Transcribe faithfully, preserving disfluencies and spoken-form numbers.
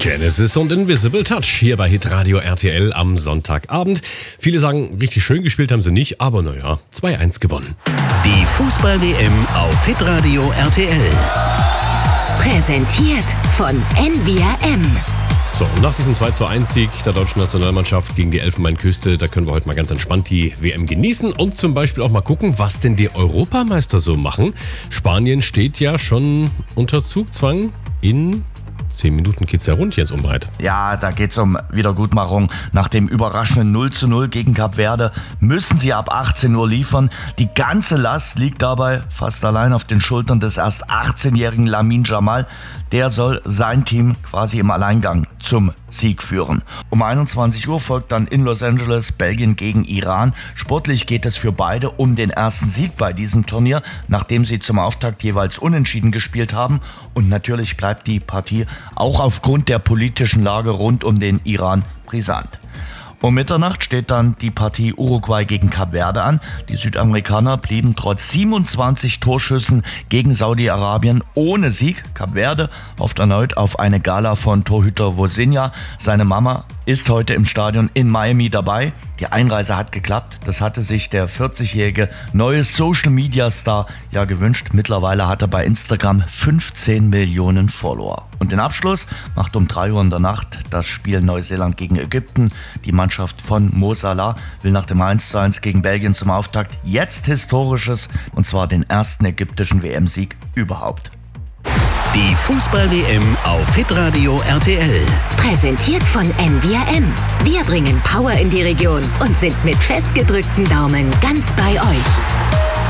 Genesis und Invisible Touch hier bei Hitradio R T L am Sonntagabend. Viele sagen, richtig schön gespielt haben sie nicht, aber naja, zwei eins gewonnen. Die Fußball-W M auf Hitradio R T L. Präsentiert von N V R M. So, und nach diesem zwei zu eins Sieg der deutschen Nationalmannschaft gegen die Elfenbeinküste, da können wir heute mal ganz entspannt die W M genießen und zum Beispiel auch mal gucken, was denn die Europameister so machen. Spanien steht ja schon unter Zugzwang. In zehn Minuten geht's ja rund jetzt um breit. Ja, da geht's um Wiedergutmachung. Nach dem überraschenden null zu null gegen Kap Verde müssen sie ab achtzehn Uhr liefern. Die ganze Last liegt dabei fast allein auf den Schultern des erst achtzehnjährigen Lamine Yamal. Der soll sein Team quasi im Alleingang zum Sieg führen. Um einundzwanzig Uhr folgt dann in Los Angeles Belgien gegen Iran. Sportlich geht es für beide um den ersten Sieg bei diesem Turnier, nachdem sie zum Auftakt jeweils unentschieden gespielt haben. Und natürlich bleibt die Partie auch aufgrund der politischen Lage rund um den Iran brisant. Um Mitternacht steht dann die Partie Uruguay gegen Kap Verde an. Die Südamerikaner blieben trotz siebenundzwanzig Torschüssen gegen Saudi-Arabien ohne Sieg. Kap Verde hofft erneut auf eine Gala von Torhüter Vozinha. Seine Mama ist heute im Stadion in Miami dabei. Die Einreise hat geklappt. Das hatte sich der vierzigjährige neue Social-Media-Star ja gewünscht. Mittlerweile hat er bei Instagram fünfzehn Millionen Follower. Und den Abschluss macht um drei Uhr in der Nacht das Spiel Neuseeland gegen Ägypten. Die Mannschaft von Mo Salah will nach dem eins zu eins gegen Belgien zum Auftakt jetzt Historisches, und zwar den ersten ägyptischen W M-Sieg überhaupt. Die Fußball-W M auf Hitradio R T L. Präsentiert von N V R M. Wir bringen Power in die Region und sind mit festgedrückten Daumen ganz bei euch.